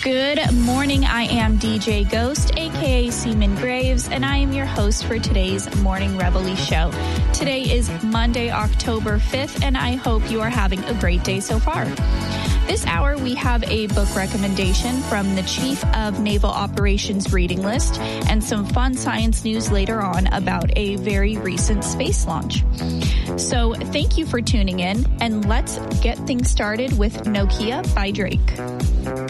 Good morning. I am DJ Ghost, aka Seaman Graves, and I am your host for today's Morning Reveille show. Today is Monday, October 5th, and I hope you are having a great day so far. This hour, we have a book recommendation from the Chief of Naval Operations reading list and some fun science news later on about a very recent space launch. So thank you for tuning in, and let's get things started with Nokia by Drake.